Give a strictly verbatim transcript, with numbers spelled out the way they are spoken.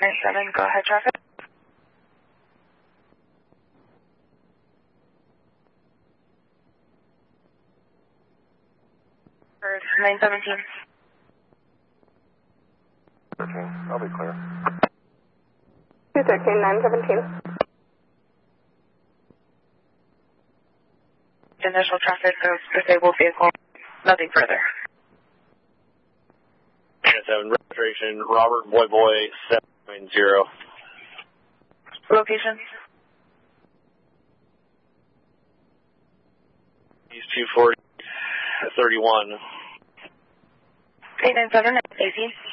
nine seven, go ahead, traffic. For nine seventeen. thirteen, I'll be clear. two thirteen, nine seventeen. Initial traffic of disabled vehicle, nothing further. seven, registration, Robert Boy Boy seven nine zero. Location? East two forty, thirty-one. eight nine seven, A C.